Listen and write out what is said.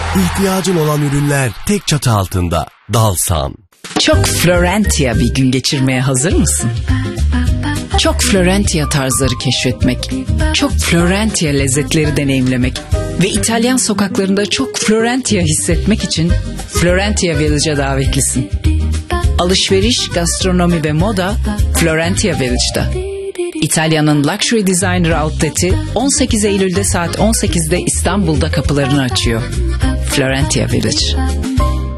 İhtiyacın olan ürünler tek çatı altında. Dalsan. Çok Florentia bir gün geçirmeye hazır mısın? Çok Florentia tarzları keşfetmek, çok Florentia lezzetleri deneyimlemek ve İtalyan sokaklarında çok Florentia hissetmek için Florentia Village'a davetlisin. Alışveriş, gastronomi ve moda Florentia Village'da. İtalya'nın Luxury Designer Outlet'i 18 Eylül'de saat 18'de İstanbul'da kapılarını açıyor. Florentia Village.